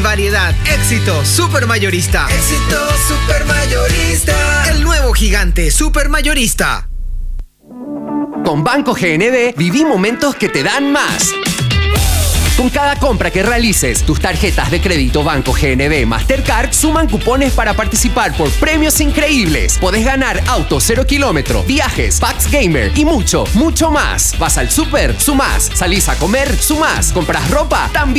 variedad. Éxito Supermayorista. Éxito Supermayorista. El nuevo gigante Supermayorista. Con Banco GNB viví momentos que te dan más. Con cada compra que realices, tus tarjetas de crédito Banco GNB Mastercard suman cupones para participar por premios increíbles. Podés ganar auto 0 kilómetro, viajes, packs gamer y mucho, mucho más. Vas al súper, sumás. Salís a comer, sumás. Compras ropa, también.